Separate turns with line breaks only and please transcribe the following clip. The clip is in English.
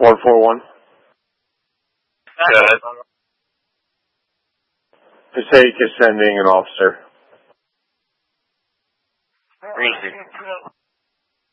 141.
Good.
Passaic is sending an officer.
Thank you.